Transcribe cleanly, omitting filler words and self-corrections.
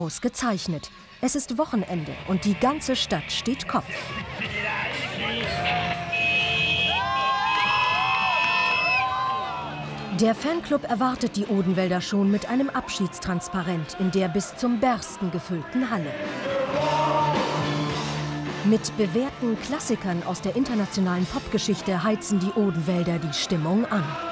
Ausgezeichnet. Es ist Wochenende und die ganze Stadt steht Kopf. Der Fanclub erwartet die Odenwälder schon mit einem Abschiedstransparent in der bis zum Bersten gefüllten Halle. Mit bewährten Klassikern aus der internationalen Popgeschichte heizen die Odenwälder die Stimmung an.